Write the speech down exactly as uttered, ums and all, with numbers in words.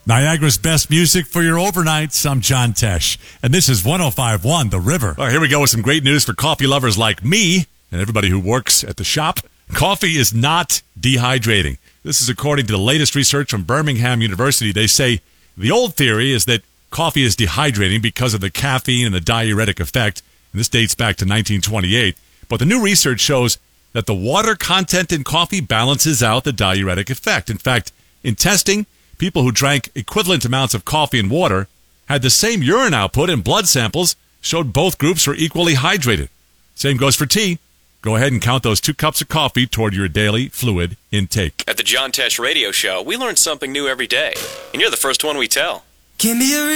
Niagara's best music for your overnights. I'm John Tesh, and this is one oh five point one The River. All right, here we go with some great news for coffee lovers like me and everybody who works at the shop. Coffee is not dehydrating. This is according to the latest research from Birmingham University. They say the old theory is that coffee is dehydrating because of the caffeine and the diuretic effect, and this dates back to nineteen twenty-eight. But the new research shows that the water content in coffee balances out the diuretic effect. In fact, in testing, people who drank equivalent amounts of coffee and water had the same urine output, and blood samples showed both groups were equally hydrated. Same goes for tea. Go ahead and count those two cups of coffee toward your daily fluid intake. At the John Tesh Radio Show, we learn something new every day, and you're the first one we tell. Give me a